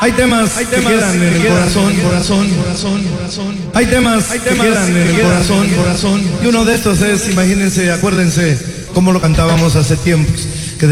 Hay temas que quedan en el corazón. Hay temas que quedan en el corazón. Y uno de estos es, imagínense, acuérdense cómo lo cantábamos hace tiempos.